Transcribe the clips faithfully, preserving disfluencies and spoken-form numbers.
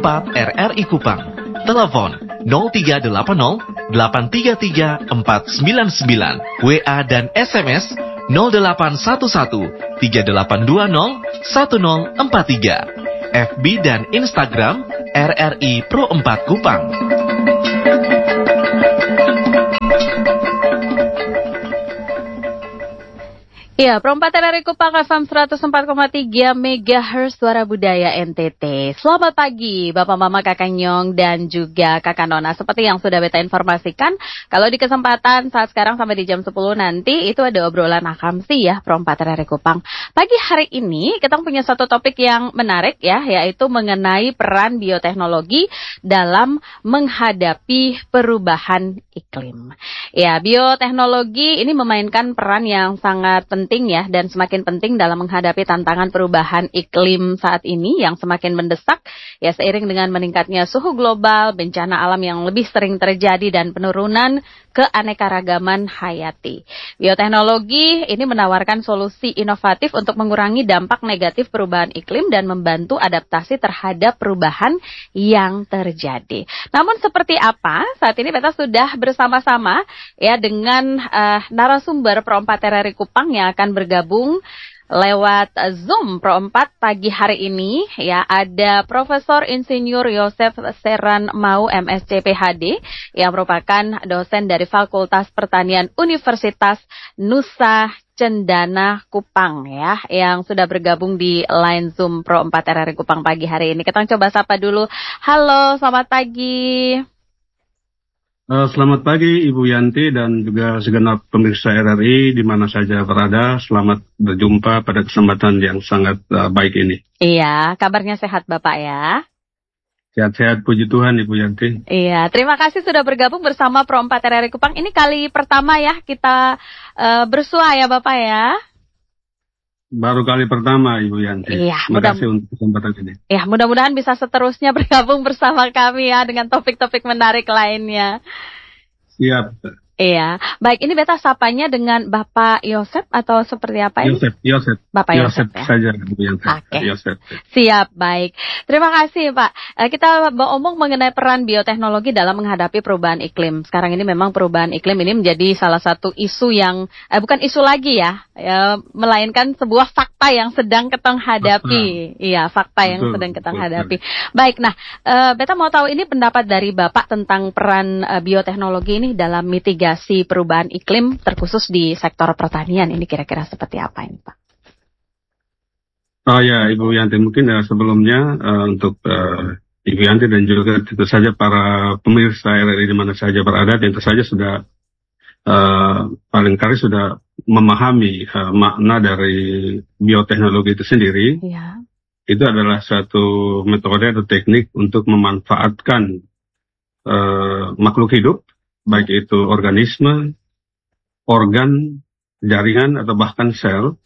empat R R I Kupang. Telepon nol tiga delapan nol delapan tiga tiga empat sembilan sembilan. W A dan S M S nol delapan satu satu tiga delapan dua nol satu nol empat tiga. F B dan Instagram R R I Pro empat Kupang. Ya, Pro empat R R I Kupang F M seratus empat koma tiga megahertz Suara Budaya N T T. Selamat pagi Bapak Mama Kakak Nyong dan juga Kakak Nona. Seperti yang sudah beta informasikan, kalau di kesempatan saat sekarang sampai di jam sepuluh nanti itu ada obrolan akamsi ya Pro empat R R I Kupang. Pagi hari ini kita punya satu topik yang menarik ya, yaitu mengenai peran bioteknologi dalam menghadapi perubahan iklim. Ya, bioteknologi ini memainkan peran yang sangat penting penting ya, dan semakin penting dalam menghadapi tantangan perubahan iklim saat ini yang semakin mendesak ya, seiring dengan meningkatnya suhu global, bencana alam yang lebih sering terjadi dan penurunan keanekaragaman hayati. Bioteknologi ini menawarkan solusi inovatif untuk mengurangi dampak negatif perubahan iklim dan membantu adaptasi terhadap perubahan yang terjadi. Namun seperti apa? Saat ini kita sudah bersama-sama ya dengan uh, narasumber Pro empat R R I Kupang yang akan bergabung lewat Zoom Pro empat pagi hari ini ya. Ada Profesor Insinyur Yosef Seran Mau M S C P H D yang merupakan dosen dari Fakultas Pertanian Universitas Nusa Cendana Kupang ya, yang sudah bergabung di line Zoom Pro empat R R I Kupang pagi hari ini. Kita coba sapa dulu. Halo, selamat pagi. Uh, selamat pagi Ibu Yanti dan juga segenap pemirsa R R I di mana saja berada. Selamat berjumpa pada kesempatan yang sangat uh, baik ini. Iya, kabarnya sehat Bapak ya? Sehat-sehat, puji Tuhan Ibu Yanti. Iya, terima kasih sudah bergabung bersama Pro empat R R I Kupang. Ini kali pertama ya kita uh, bersua ya Bapak ya? Baru kali pertama Ibu Yanti. Iya, terima kasih untuk kesempatan ini. Ya, mudah-mudahan bisa seterusnya bergabung bersama kami ya dengan topik-topik menarik lainnya. Siap. Iya, baik, ini beta sapanya dengan Bapak Yosef atau seperti apa ini? Yosef, Yosef. Bapak Yosef, Yosef ya? saja Ibu Yanti. Oke. Yosef. Siap, baik. Terima kasih Pak. Eh, kita ngomong mengenai peran bioteknologi dalam menghadapi perubahan iklim. Sekarang ini memang perubahan iklim ini menjadi salah satu isu yang, eh, bukan isu lagi ya, ya, melainkan sebuah fakta yang sedang ketong hadapi. Fakta. Iya, fakta yang betul, sedang ketong betul, hadapi. Betul. Baik, nah, eh, beta mau tahu ini pendapat dari Bapak tentang peran eh, bioteknologi ini dalam mitigasi perubahan iklim terkhusus di sektor pertanian. Ini kira-kira seperti apa ini Pak? Oh ya Ibu Yanti, mungkin ya, sebelumnya uh, untuk uh, Ibu Yanti dan juga tentu saja para pemirsa R R I di mana saja berada, tentu saja sudah uh, paling kali sudah memahami uh, makna dari bioteknologi itu sendiri. Ya. Itu adalah satu metode atau teknik untuk memanfaatkan uh, makhluk hidup, baik itu organisme, organ, jaringan, atau bahkan sel,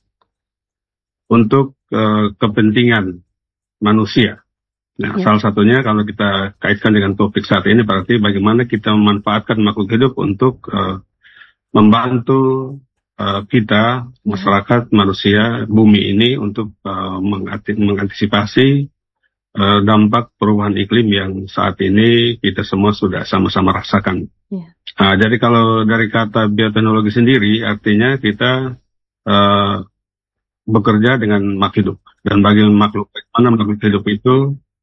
untuk uh, kepentingan manusia. Nah, ya. Salah satunya kalau kita kaitkan dengan topik saat ini, berarti bagaimana kita memanfaatkan makhluk hidup untuk uh, membantu uh, kita, masyarakat, manusia, bumi ini untuk uh, mengantisipasi uh, dampak perubahan iklim yang saat ini kita semua sudah sama-sama rasakan. Yeah. Nah, jadi kalau dari kata bioteknologi sendiri, artinya kita uh, bekerja dengan makhluk hidup. Dan bagi makhluk, bagaimana makhluk hidup itu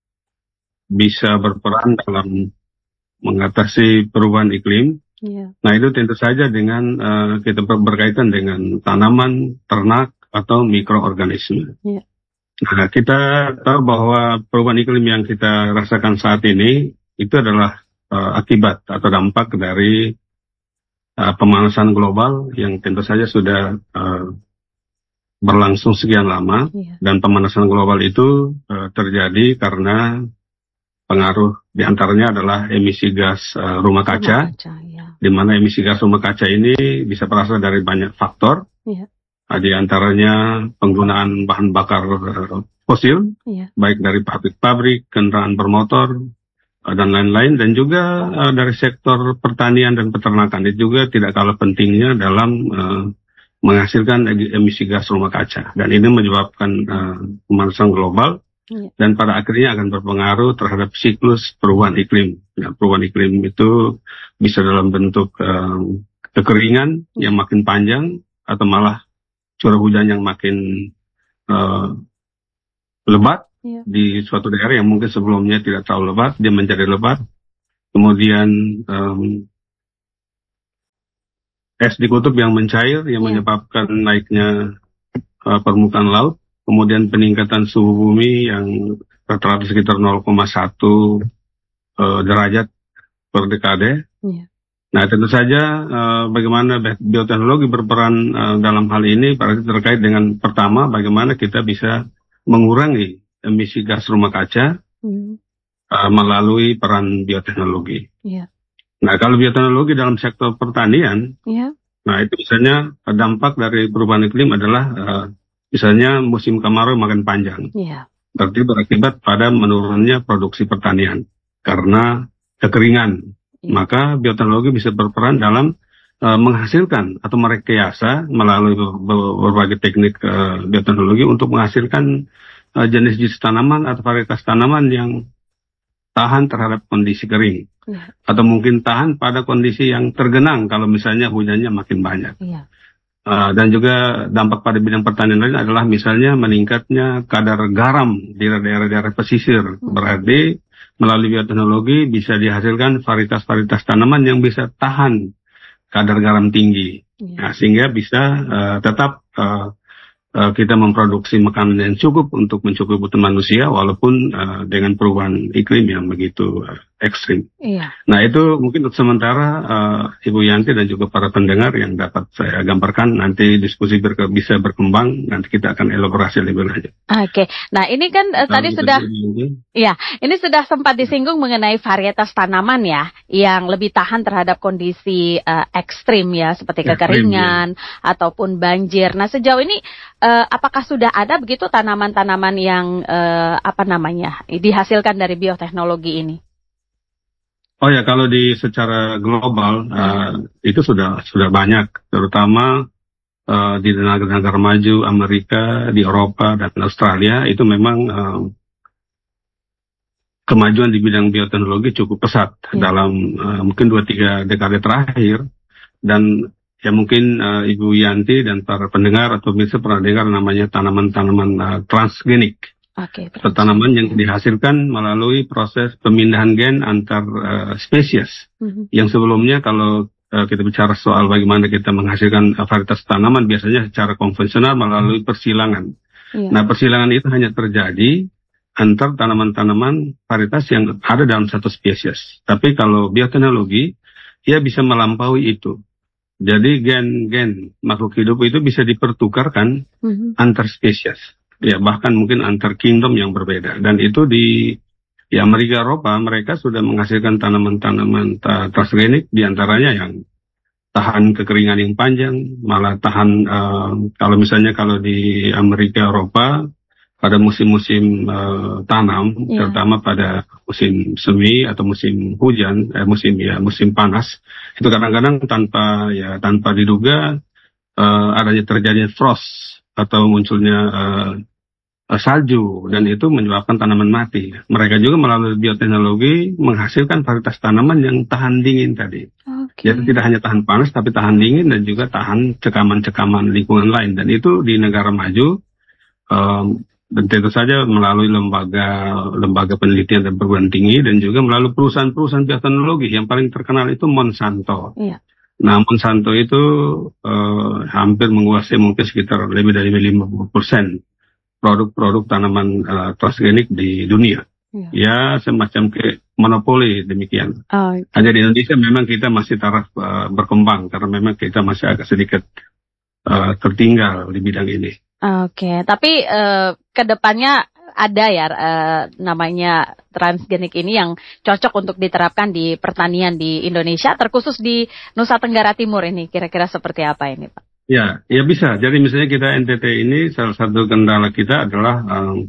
bisa berperan dalam mengatasi perubahan iklim. Yeah. Nah, itu tentu saja dengan uh, kita berkaitan dengan tanaman, ternak, atau mikroorganisme. Yeah. Nah, kita tahu bahwa perubahan iklim yang kita rasakan saat ini itu adalah uh, akibat atau dampak dari uh, pemanasan global yang tentu saja sudah uh, berlangsung sekian lama. Yeah. Dan pemanasan global itu uh, terjadi karena pengaruh diantaranya adalah emisi gas uh, rumah kaca, rumah kaca ya. Di mana emisi gas rumah kaca ini bisa berasal dari banyak faktor. Yeah. Di antaranya penggunaan bahan bakar fosil, yeah. baik dari pabrik-pabrik, kendaraan bermotor, dan lain-lain, dan juga uh, dari sektor pertanian dan peternakan. Itu juga tidak kalah pentingnya dalam uh, menghasilkan emisi gas rumah kaca. Dan ini menyebabkan uh, pemanasan global. Ya. dan pada akhirnya akan berpengaruh terhadap siklus perubahan iklim. Ya, perubahan iklim itu bisa dalam bentuk um, kekeringan yang makin panjang atau malah curah hujan yang makin uh, lebat Ya. di suatu daerah yang mungkin sebelumnya tidak terlalu lebat, dia menjadi lebat. Kemudian um, es di kutub yang mencair yang Ya. menyebabkan naiknya uh, permukaan laut. Kemudian peningkatan suhu bumi yang rata-rata sekitar nol koma satu uh, derajat per dekade. Ya. Nah, tentu saja uh, bagaimana bioteknologi berperan uh, dalam hal ini berarti terkait dengan pertama bagaimana kita bisa mengurangi emisi gas rumah kaca Hmm. uh, melalui peran bioteknologi. Ya. Nah, kalau bioteknologi dalam sektor pertanian, Ya. nah itu misalnya dampak dari perubahan iklim adalah uh, misalnya musim kemarau makin panjang. Ya. Berarti berakibat pada menurunnya produksi pertanian karena kekeringan. Ya. Maka bioteknologi bisa berperan dalam uh, menghasilkan atau merekayasa melalui ber- berbagai teknik uh, bioteknologi untuk menghasilkan uh, jenis-jenis tanaman atau varietas tanaman yang tahan terhadap kondisi kering. Ya. Atau mungkin tahan pada kondisi yang tergenang kalau misalnya hujannya makin banyak. Ya. Uh, dan juga dampak pada bidang pertanian lain adalah misalnya meningkatnya kadar garam di daerah-daerah pesisir. Hmm. Berarti melalui bioteknologi bisa dihasilkan varietas-varietas tanaman yang bisa tahan kadar garam tinggi. Ya. Nah, sehingga bisa uh, tetap uh, uh, kita memproduksi makanan yang cukup untuk mencukupi kebutuhan manusia walaupun uh, dengan perubahan iklim yang begitu uh, ekstrim. Iya. Nah, itu mungkin untuk sementara uh, Ibu Yanti dan juga para pendengar yang dapat saya gambarkan, nanti diskusi berke- bisa berkembang, nanti kita akan elaborasi lebih lanjut. Oke. Nah, ini kan uh, tadi Kalau sudah begitu, Iya, ini sudah sempat disinggung mengenai varietas tanaman ya, yang lebih tahan terhadap kondisi uh, ekstrim ya, seperti Ekstrim, kekeringan ataupun banjir. Nah, sejauh ini uh, apakah sudah ada begitu tanaman-tanaman yang uh, apa namanya dihasilkan dari bioteknologi ini? Oh ya, kalau di secara global uh, itu sudah sudah banyak, terutama uh, di negara-negara maju, Amerika, di Eropa dan Australia itu memang uh, kemajuan di bidang bioteknologi cukup pesat Ya. dalam uh, mungkin dua tiga dekade terakhir. Dan ya mungkin uh, Ibu Yanti dan para pendengar atau bisa pernah dengar namanya tanaman-tanaman uh, transgenik. Oke. Atau tanaman yang dihasilkan melalui proses pemindahan gen antar uh, spesies. Mhm. Yang sebelumnya kalau uh, kita bicara soal bagaimana kita menghasilkan uh, varietas tanaman biasanya secara konvensional melalui persilangan. Iya. Nah, persilangan itu hanya terjadi antar tanaman-tanaman varietas yang ada dalam satu spesies. Tapi kalau bioteknologi, ia bisa melampaui itu. Jadi gen-gen makhluk hidup itu bisa dipertukarkan Mhm. antar spesies. Ya, bahkan mungkin antar kingdom yang berbeda. Dan itu di, di Amerika Eropa, mereka sudah menghasilkan tanaman-tanaman ta- transgenik, diantaranya yang tahan kekeringan yang panjang, malah tahan, uh, kalau misalnya kalau di Amerika Eropa, pada musim-musim uh, tanam, Ya. terutama pada musim semi atau musim hujan, eh, musim ya musim panas, itu kadang-kadang tanpa ya tanpa diduga uh, adanya terjadinya frost atau munculnya uh, salju, dan itu menyebabkan tanaman mati. Mereka juga melalui bioteknologi menghasilkan varietas tanaman yang tahan dingin tadi. Oke. Jadi tidak hanya tahan panas, tapi tahan dingin dan juga tahan cekaman-cekaman lingkungan lain. Dan itu di negara maju, um, dan tentu saja melalui lembaga lembaga penelitian dan perguruan tinggi, dan juga melalui perusahaan-perusahaan bioteknologi. Yang paling terkenal itu Monsanto. Iya. Nah, Monsanto itu uh, hampir menguasai mungkin sekitar lebih dari lima puluh persen produk-produk tanaman uh, transgenik di dunia. Iya. Ya, semacam kayak monopoli demikian. Oh, Hanya di Indonesia memang kita masih taraf uh, berkembang karena memang kita masih agak sedikit uh, tertinggal di bidang ini. Oke, tapi eh, ke depannya ada ya eh, namanya transgenik ini yang cocok untuk diterapkan di pertanian di Indonesia, terkhusus di Nusa Tenggara Timur ini. Kira-kira seperti apa ini, Pak? Ya, ya bisa. Jadi misalnya kita N T T ini salah satu kendala kita adalah um,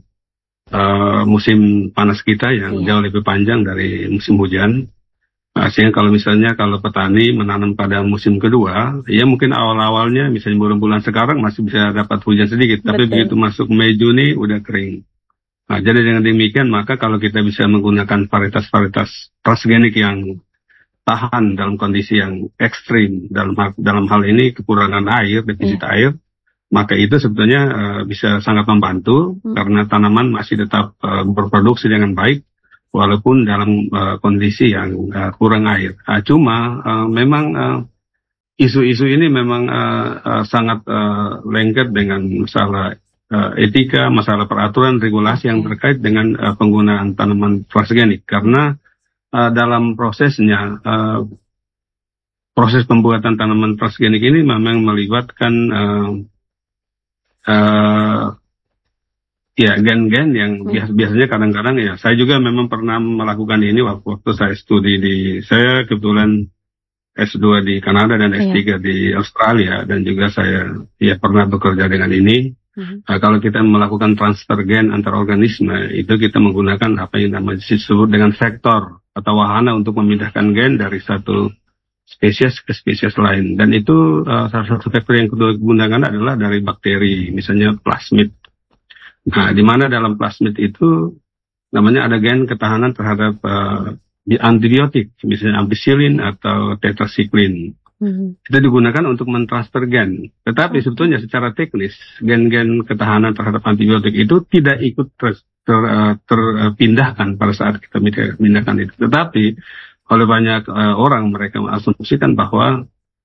uh, musim panas kita yang Iya. jauh lebih panjang dari musim hujan. Nah, sehingga kalau misalnya kalau petani menanam pada musim kedua, ya mungkin awal-awalnya misalnya bulan-bulan sekarang masih bisa dapat hujan sedikit, tapi Betul. begitu masuk Mei Juni udah kering. Nah, jadi dengan demikian maka kalau kita bisa menggunakan varietas-varietas transgenik yang tahan dalam kondisi yang ekstrim, dalam hal, dalam hal ini kekurangan air, defisit yeah. air, maka itu sebetulnya uh, bisa sangat membantu hmm. karena tanaman masih tetap uh, berproduksi dengan baik walaupun dalam uh, kondisi yang uh, kurang air. Uh, cuma uh, memang uh, isu-isu ini memang uh, uh, sangat uh, lengket dengan masalah Uh, etika, masalah peraturan, regulasi yang terkait dengan uh, penggunaan tanaman transgenik. Karena uh, dalam prosesnya, uh, proses pembuatan tanaman transgenik ini memang melibatkan uh, uh, ya gen-gen yang bias biasanya kadang-kadang ya. Saya juga memang pernah melakukan ini waktu, waktu saya studi di, saya kebetulan S dua di Kanada dan S tiga yeah. di Australia, dan juga saya ya pernah bekerja dengan ini. Uh-huh. Nah, kalau kita melakukan transfer gen antar organisme, itu kita menggunakan apa yang namanya disebut dengan vektor atau wahana untuk memindahkan gen dari satu spesies ke spesies lain. Dan itu uh, salah satu vektor yang kedua digunakan adalah dari bakteri, misalnya plasmid. Nah, di mana dalam plasmid itu namanya ada gen ketahanan terhadap uh, antibiotik, misalnya ampicillin atau tetracycline. Hmm. Itu digunakan untuk mentransfer gen. Tetapi sebetulnya secara teknis, gen-gen ketahanan terhadap antibiotik itu tidak ikut ter, ter, terpindahkan pada saat kita pindahkan itu. Tetapi oleh banyak uh, orang mereka mengasumsikan bahwa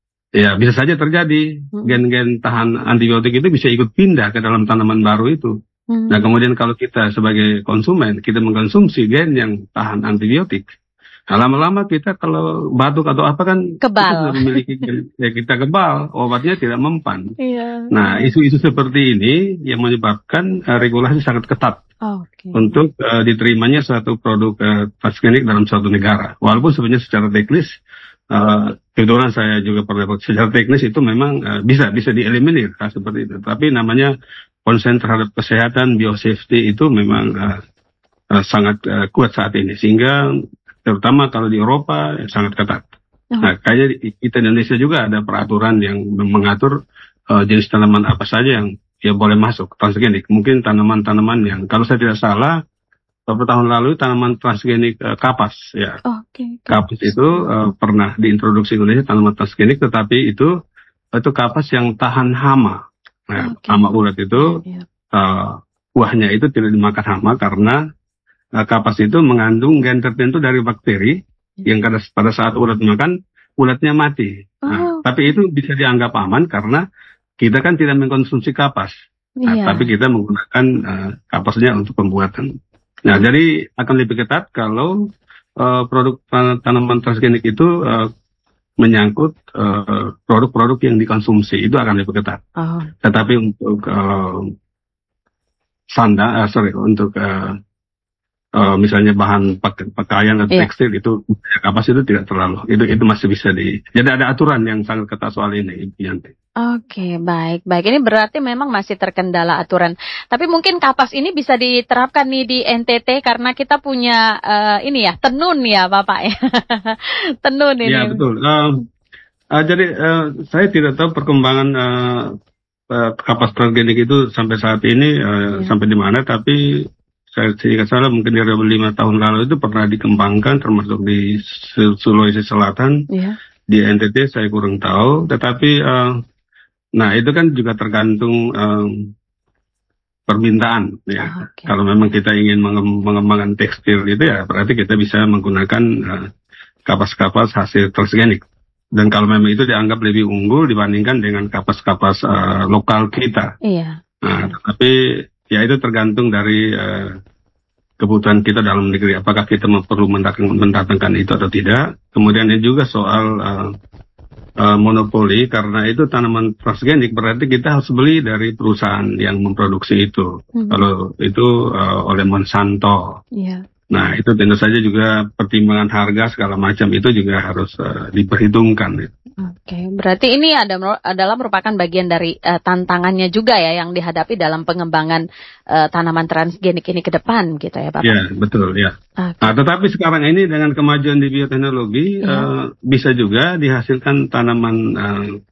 ya bisa saja terjadi hmm. gen-gen tahan antibiotik itu bisa ikut pindah ke dalam tanaman baru itu. Hmm. Nah, kemudian kalau kita sebagai konsumen, kita mengkonsumsi gen yang tahan antibiotik, nah, lama-lama kita kalau batuk atau apa kan kebal. Kita memiliki ya kita kebal, obatnya tidak mempan. Iya. Nah, isu-isu seperti ini yang menyebabkan uh, regulasi sangat ketat oh, okay. untuk uh, diterimanya suatu produk uh, transgenik dalam suatu negara. Walaupun sebenarnya secara teknis, uh, kebetulan saya juga pernah secara teknis itu memang uh, bisa bisa dieliminir nah, seperti itu. Tapi namanya konsen terhadap kesehatan, biosafety itu memang uh, uh, sangat uh, kuat saat ini, sehingga terutama kalau di Eropa sangat ketat. Oh. Nah, kayaknya di kita Indonesia juga ada peraturan yang mengatur uh, jenis tanaman apa saja yang ya boleh masuk transgenik. Mungkin tanaman-tanaman yang kalau saya tidak salah beberapa tahun lalu tanaman transgenik uh, kapas ya. Oh, okay. Kapas itu uh, pernah diintroduksi Indonesia tanaman transgenik, tetapi itu itu kapas yang tahan hama. Nah, okay. hama ulat itu yeah, yeah. Uh, buahnya itu tidak dimakan hama karena kapas itu mengandung gen tertentu dari bakteri yang pada saat ulat makan, ulatnya mati. Oh. Nah, tapi itu bisa dianggap aman karena kita kan tidak mengkonsumsi kapas. Nah, yeah. Tapi kita menggunakan uh, kapasnya untuk pembuatan. Nah, jadi akan lebih ketat kalau uh, produk tanaman transgenik itu uh, menyangkut uh, produk-produk yang dikonsumsi. Itu akan lebih ketat. Oh. Tetapi untuk uh, sandang, uh, sorry, untuk uh, Uh, misalnya bahan pak- pakaian atau yeah. tekstil itu kapas itu tidak terlalu itu itu masih bisa di jadi ada aturan yang sangat ketat soal ini Yanti. Oke okay, baik baik ini berarti memang masih terkendala aturan, tapi mungkin kapas ini bisa diterapkan nih di N T T karena kita punya uh, ini ya tenun ya Bapak ya tenun ini. Ya betul. Uh, uh, jadi uh, saya tidak tahu perkembangan uh, uh, kapas transgenik itu sampai saat ini uh, yeah. sampai di mana, tapi saya tidak salah mungkin di lima tahun lalu itu pernah dikembangkan termasuk di Sulawesi Selatan, yeah. di N T T saya kurang tahu, tetapi uh, nah itu kan juga tergantung um, permintaan ya. Oh, okay. Kalau memang kita ingin menge- mengembangkan tekstil itu ya berarti kita bisa menggunakan uh, kapas-kapas hasil transgenik. Dan kalau memang itu dianggap lebih unggul dibandingkan dengan kapas-kapas uh, lokal kita. Iya. Nah, tetapi ya itu tergantung dari uh, kebutuhan kita dalam negeri. Apakah kita perlu mendatangkan itu atau tidak. Kemudian ini juga soal uh, uh, monopoli. Karena itu tanaman transgenik berarti kita harus beli dari perusahaan yang memproduksi itu. Hmm. Kalau itu uh, oleh Monsanto. Yeah. Nah itu tentu saja juga pertimbangan harga segala macam itu juga harus uh, diperhitungkan. Oke, okay. Berarti ini ada, adalah merupakan bagian dari uh, tantangannya juga ya yang dihadapi dalam pengembangan uh, tanaman transgenik ini ke depan gitu ya Bapak? Ya betul ya. Okay. Nah, tetapi sekarang ini dengan kemajuan di bioteknologi yeah. uh, bisa juga dihasilkan tanaman uh,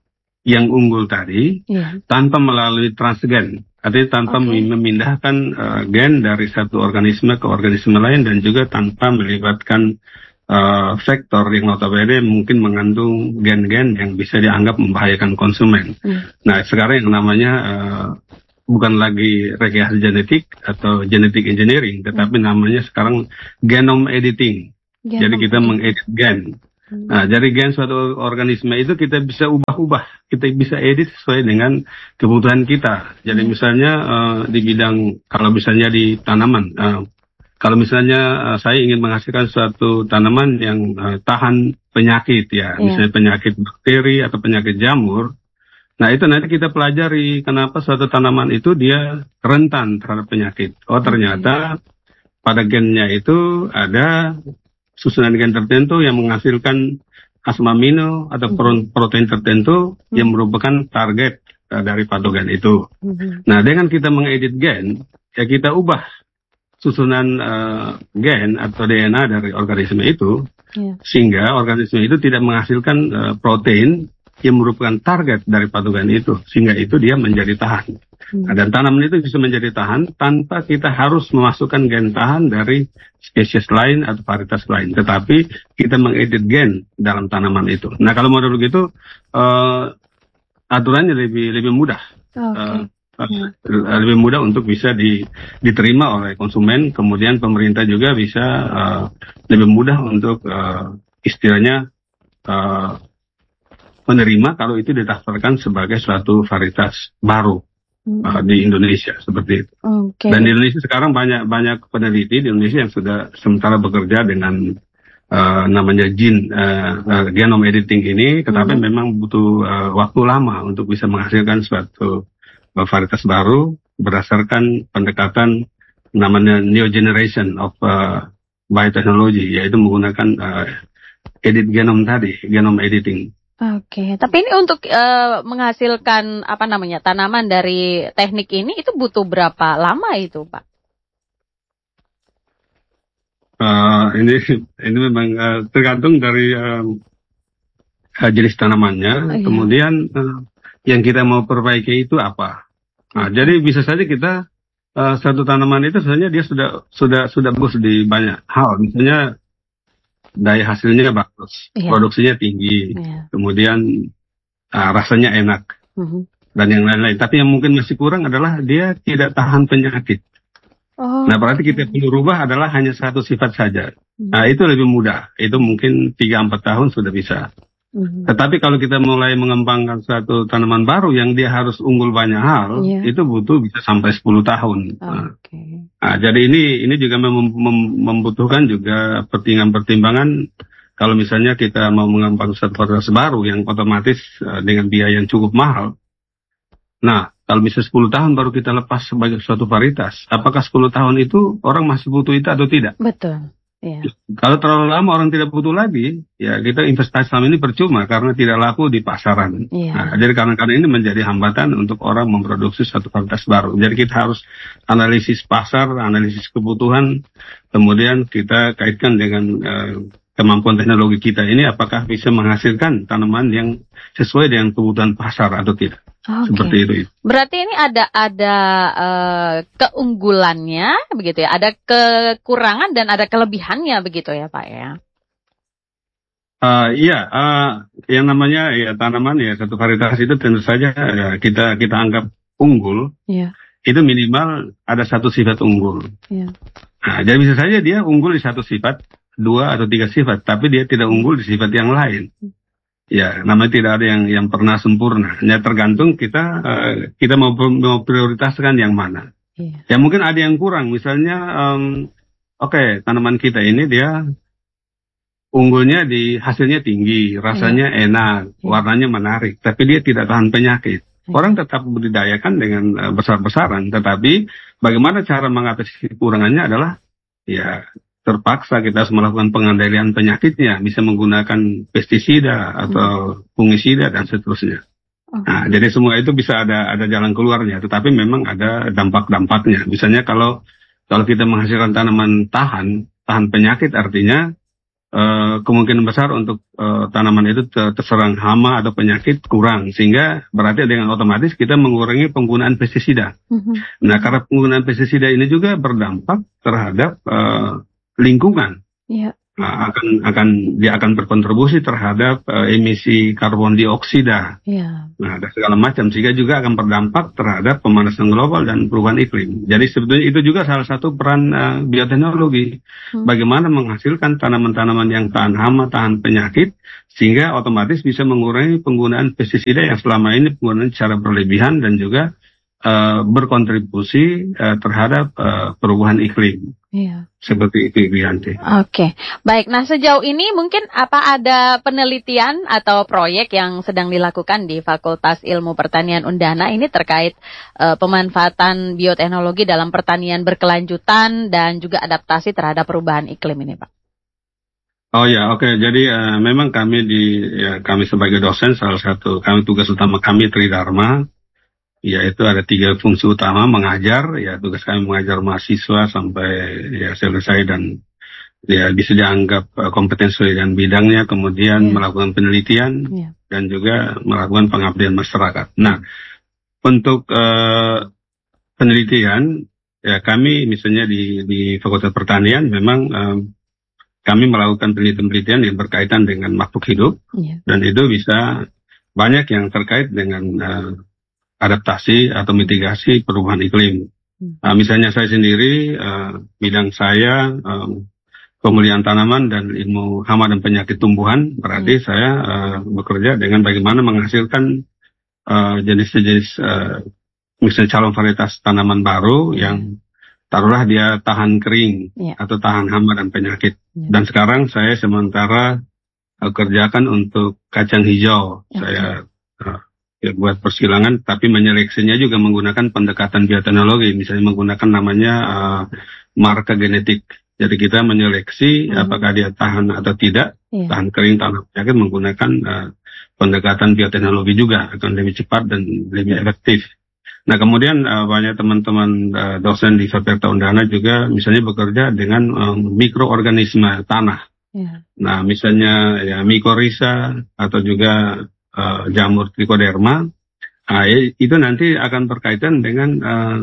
yang unggul tadi yeah. tanpa melalui transgen, artinya tanpa okay. memindahkan uh, gen dari satu organisme ke organisme lain dan juga tanpa melibatkan uh, vektor yang notabene mungkin mengandung gen-gen yang bisa dianggap membahayakan konsumen. Mm. Nah, sekarang yang namanya uh, bukan lagi rekayasa genetik atau genetic engineering, tetapi mm. namanya sekarang genome editing. Genome Jadi kita mengedit gen. Nah, dari gen suatu organisme itu kita bisa ubah-ubah, kita bisa edit sesuai dengan kebutuhan kita. Jadi hmm. misalnya uh, di bidang, kalau misalnya di tanaman, uh, kalau misalnya uh, saya ingin menghasilkan suatu tanaman yang uh, tahan penyakit ya, yeah. misalnya penyakit bakteri atau penyakit jamur. Nah, itu nanti kita pelajari kenapa suatu tanaman itu dia rentan terhadap penyakit. Oh, ternyata okay. pada gennya itu ada susunan gen tertentu yang menghasilkan asam amino atau hmm. protein tertentu hmm. yang merupakan target uh, dari patogen itu. Hmm. Nah, dengan kita mengedit gen, ya kita ubah susunan uh, gen atau D N A dari organisme itu, yeah. sehingga organisme itu tidak menghasilkan uh, protein yang merupakan target dari patogen itu, sehingga itu dia menjadi tahan. Hmm. Nah, dan tanaman itu bisa menjadi tahan tanpa kita harus memasukkan gen tahan dari spesies lain atau varietas lain, tetapi kita mengedit gen dalam tanaman itu. Nah, kalau model begitu uh, aturannya lebih lebih mudah, okay. uh, uh, hmm. lebih mudah untuk bisa di, diterima oleh konsumen. Kemudian pemerintah juga bisa uh, lebih mudah untuk uh, istilahnya uh, menerima kalau itu didaftarkan sebagai suatu varietas baru. Hmm. Uh, di Indonesia seperti itu. Okay. Dan di Indonesia sekarang banyak banyak peneliti di Indonesia yang sudah sementara bekerja dengan uh, namanya gene uh, uh, genome editing ini, tetapi hmm. memang butuh uh, waktu lama untuk bisa menghasilkan suatu uh, varietas baru berdasarkan pendekatan namanya new generation of uh, biotechnology, yaitu menggunakan uh, edit genome tadi, genome editing. Oke, okay. Tapi ini untuk uh, menghasilkan apa namanya tanaman dari teknik ini itu butuh berapa lama itu, Pak? Uh, ini ini memang uh, tergantung dari uh, jenis tanamannya. Oh, iya. Kemudian uh, yang kita mau perbaiki itu apa? Nah, okay. Jadi bisa saja kita uh, satu tanaman itu sebenarnya dia sudah sudah sudah bagus di banyak hal, misalnya daya hasilnya bagus, yeah. produksinya tinggi, yeah. kemudian uh, rasanya enak, uh-huh. dan yang lain-lain. Tapi yang mungkin masih kurang adalah dia tidak tahan penyakit. Oh. Nah, berarti kita perlu rubah adalah hanya satu sifat saja. Uh-huh. Nah, itu lebih mudah. Itu mungkin tiga sampai empat tahun sudah bisa. Uh-huh. Tetapi kalau kita mulai mengembangkan suatu tanaman baru yang dia harus unggul banyak hal, yeah. itu butuh bisa sampai sepuluh tahun. Okay. Nah, jadi ini ini juga mem- mem- membutuhkan juga pertimbangan-pertimbangan kalau misalnya kita mau mengembangkan suatu varietas baru yang otomatis uh, dengan biaya yang cukup mahal. Nah, kalau misalnya sepuluh tahun baru kita lepas sebagai suatu varietas, apakah sepuluh tahun itu orang masih butuh itu atau tidak? Betul. Yeah. Kalau terlalu lama orang tidak butuh lagi, ya kita investasi selama ini percuma karena tidak laku di pasaran. Yeah. Nah, jadi karena karena ini menjadi hambatan untuk orang memproduksi satu varietas baru. Jadi kita harus analisis pasar, analisis kebutuhan, kemudian kita kaitkan dengan uh, kemampuan teknologi kita ini apakah bisa menghasilkan tanaman yang sesuai dengan kebutuhan pasar atau tidak. Okay. Seperti itu. Berarti ini ada ada uh, keunggulannya begitu ya, ada kekurangan dan ada kelebihannya begitu ya, Pak ya. Uh, iya, uh, yang namanya ya tanaman ya satu varietas itu tentu saja ya, kita kita anggap unggul. Yeah. Itu minimal ada satu sifat unggul. Yeah. Nah, jadi bisa saja dia unggul di satu sifat, dua atau tiga sifat, tapi dia tidak unggul di sifat yang lain. Ya, namanya tidak ada yang yang pernah sempurna. Hanya tergantung kita uh, kita mau mau prioritaskan yang mana. Yeah. Ya mungkin ada yang kurang. Misalnya, um, oke okay, tanaman kita ini dia unggulnya di hasilnya tinggi, rasanya yeah. enak, yeah. warnanya menarik, tapi dia tidak tahan penyakit. Yeah. Orang tetap budidayakan dengan uh, besar-besaran, tetapi bagaimana cara mengatasi kekurangannya adalah ya terpaksa kita harus melakukan pengendalian penyakitnya, bisa menggunakan pestisida atau fungisida dan seterusnya. Okay. Nah, jadi semua itu bisa ada ada jalan keluarnya, tetapi memang ada dampak-dampaknya. Misalnya kalau kalau kita menghasilkan tanaman tahan tahan penyakit, artinya uh, kemungkinan besar untuk uh, tanaman itu ter- terserang hama atau penyakit kurang, sehingga berarti dengan otomatis kita mengurangi penggunaan pestisida. Mm-hmm. Nah, karena penggunaan pestisida ini juga berdampak terhadap uh, lingkungan. Yeah. Nah, akan akan dia akan berkontribusi terhadap uh, emisi karbon dioksida, yeah. Nah, dan segala macam, sehingga juga akan berdampak terhadap pemanasan global dan perubahan iklim. Jadi sebetulnya itu juga salah satu peran uh, bioteknologi, hmm. bagaimana menghasilkan tanaman-tanaman yang tahan hama, tahan penyakit, sehingga otomatis bisa mengurangi penggunaan pestisida yang selama ini penggunaan secara berlebihan dan juga uh, berkontribusi uh, terhadap uh, perubahan iklim. Iya. Seperti itu, Ibu Yanti. Oke, baik. Nah, sejauh ini mungkin apa ada penelitian atau proyek yang sedang dilakukan di Fakultas Ilmu Pertanian Undana ini terkait uh, pemanfaatan bioteknologi dalam pertanian berkelanjutan dan juga adaptasi terhadap perubahan iklim ini, Pak? Oh ya, oke. Okay. Jadi uh, memang kami di ya kami sebagai dosen, salah satu kami tugas utama kami Tridharma, yaitu ada tiga fungsi utama: mengajar, ya tugas kami mengajar mahasiswa sampai ya selesai dan ya bisa dianggap uh, kompeten sesuai dengan bidangnya, kemudian yeah. melakukan penelitian yeah. dan juga melakukan pengabdian masyarakat. Nah, untuk uh, penelitian ya kami misalnya di di Fakultas Pertanian memang um, kami melakukan penelitian-penelitian yang berkaitan dengan makhluk hidup yeah. dan itu bisa banyak yang terkait dengan uh, adaptasi atau mitigasi perubahan iklim. Hmm. Uh, misalnya saya sendiri, uh, bidang saya um, pemulihan tanaman dan ilmu hama dan penyakit tumbuhan, berarti hmm. saya uh, bekerja dengan bagaimana menghasilkan uh, jenis-jenis, uh, misalnya calon varietas tanaman baru yang taruhlah dia tahan kering yeah. atau tahan hama dan penyakit. Yeah. Dan sekarang saya sementara uh, kerjakan untuk kacang hijau. Okay. Saya uh, Ya, buat persilangan, tapi menyeleksinya juga menggunakan pendekatan bioteknologi, misalnya menggunakan namanya uh, marker genetik. Jadi kita menyeleksi hmm. apakah dia tahan atau tidak, yeah. tahan kering, tahan penyakit, menggunakan uh, pendekatan bioteknologi juga, akan lebih cepat dan lebih efektif. Nah, kemudian uh, banyak teman-teman uh, dosen di Fakultas Undana juga misalnya bekerja dengan um, mikroorganisme tanah. Yeah. Nah, misalnya ya mycorrhiza atau juga Uh, jamur trichoderma, uh, itu nanti akan berkaitan dengan uh,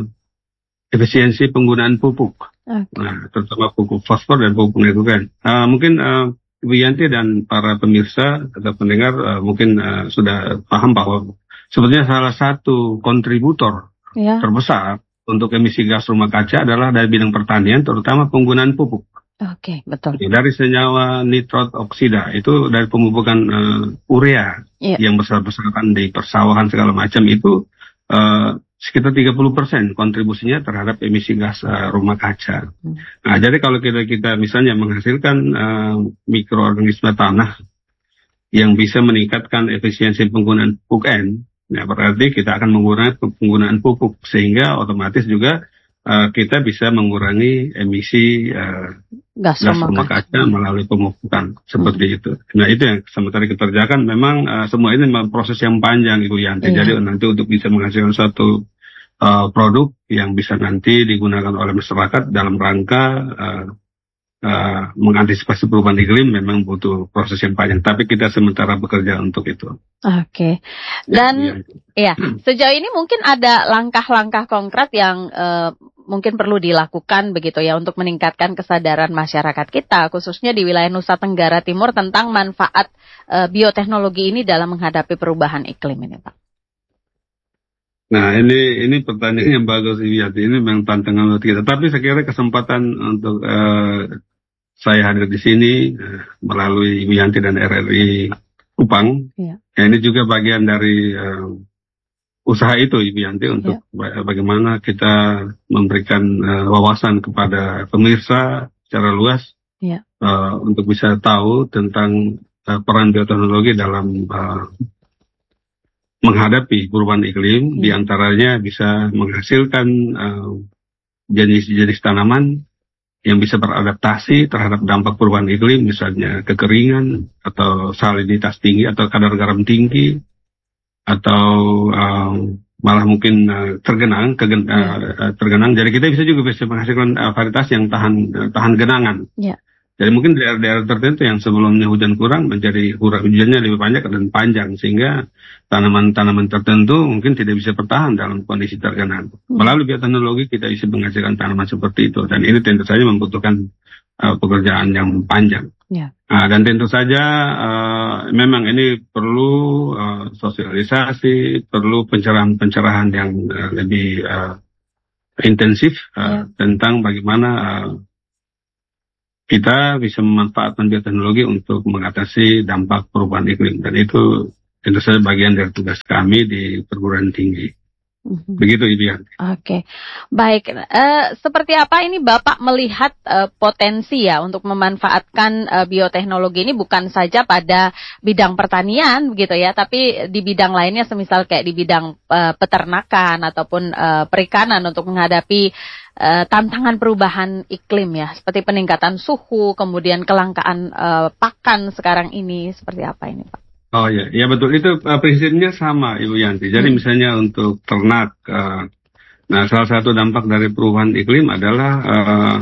efisiensi penggunaan pupuk, okay. nah, terutama pupuk fosfor dan pupuk nitrogen. Uh, mungkin uh, Ibu Yanti dan para pemirsa atau pendengar uh, mungkin uh, sudah paham bahwa sebetulnya salah satu kontributor yeah. terbesar untuk emisi gas rumah kaca adalah dari bidang pertanian, terutama penggunaan pupuk. Oke, okay, betul. Dari senyawa nitrot oksida, itu dari pemupukan uh, urea yeah. yang besar-besaran di persawahan segala macam, itu uh, sekitar tiga puluh persen kontribusinya terhadap emisi gas uh, rumah kaca. Hmm. Nah, jadi kalau kita kita misalnya menghasilkan uh, mikroorganisme tanah yang bisa meningkatkan efisiensi penggunaan pupuk N, nah berarti kita akan mengurangi penggunaan pupuk, sehingga otomatis juga Uh, kita bisa mengurangi emisi uh, gas, gas rumah kaca, kaca melalui pemupukan seperti hmm. itu. Nah, itu yang sementara kita kerjakan. Memang uh, semua ini memang proses yang panjang, Ibu Yanti. Iya. Jadi nanti untuk bisa menghasilkan suatu uh, produk yang bisa nanti digunakan oleh masyarakat dalam rangka uh, uh, mengantisipasi perubahan iklim, memang butuh proses yang panjang. Tapi kita sementara bekerja untuk itu. Oke. Okay. Dan ya, ya, sejauh ini mungkin ada langkah-langkah konkret yang uh, mungkin perlu dilakukan begitu ya untuk meningkatkan kesadaran masyarakat kita, khususnya di wilayah Nusa Tenggara Timur, tentang manfaat uh, bioteknologi ini dalam menghadapi perubahan iklim ini, Pak. Nah, ini ini pertanyaan yang bagus, Ibu. Ini memang tantangan buat kita. Tapi saya kira kesempatan untuk uh, saya hadir di sini uh, melalui Ibu Yanti dan R R I Kupang. Ya. Ya, ini juga bagian dari uh, usaha itu, Ibu Yanti, untuk ya. bagaimana kita memberikan uh, wawasan kepada pemirsa secara luas ya. uh, untuk bisa tahu tentang uh, peran bioteknologi dalam uh, menghadapi perubahan iklim, ya. Diantaranya bisa menghasilkan uh, jenis-jenis tanaman yang bisa beradaptasi terhadap dampak perubahan iklim, misalnya kekeringan atau salinitas tinggi atau kadar garam tinggi, atau uh, malah mungkin uh, tergenang, kegen, uh, tergenang. Jadi kita bisa juga bisa menghasilkan uh, varietas yang tahan uh, tahan genangan. Yeah. Jadi mungkin daerah-daerah tertentu yang sebelumnya hujan kurang menjadi curah hujannya lebih banyak dan panjang, sehingga tanaman-tanaman tertentu mungkin tidak bisa bertahan dalam kondisi tergenang. Melalui bioteknologi kita bisa menghasilkan tanaman seperti itu, dan ini tentu saja membutuhkan uh, pekerjaan yang panjang. Ya. Uh, dan tentu saja uh, memang ini perlu uh, sosialisasi, perlu pencerahan-pencerahan yang uh, lebih uh, intensif uh, ya. tentang bagaimana uh, kita bisa memanfaatkan bioteknologi untuk mengatasi dampak perubahan iklim, dan itu tentu saja bagian dari tugas kami di perguruan tinggi. Mm-hmm. Begitu Ibu Yanti. Oke, okay. Baik. Uh, seperti apa ini Bapak melihat uh, potensi ya untuk memanfaatkan uh, bioteknologi ini bukan saja pada bidang pertanian begitu ya, tapi di bidang lainnya, semisal kayak di bidang uh, peternakan ataupun uh, perikanan untuk menghadapi Uh, tantangan perubahan iklim ya, seperti peningkatan suhu, kemudian kelangkaan uh, pakan sekarang ini, seperti apa ini Pak? Oh ya, ya betul, itu uh, prinsipnya sama Ibu Yanti. Jadi hmm. misalnya untuk ternak, uh, nah salah satu dampak dari perubahan iklim adalah uh,